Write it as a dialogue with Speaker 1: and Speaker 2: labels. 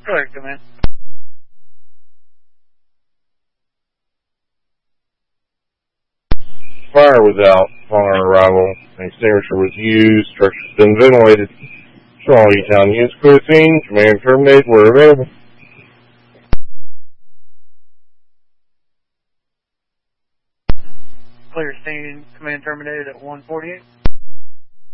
Speaker 1: Clear, command.
Speaker 2: Fire was out upon our arrival. An extinguisher was used. Structure's been ventilated. All E-Town units clear the scene. Command and terminate where available.
Speaker 1: Clear scene. Command terminated at 148.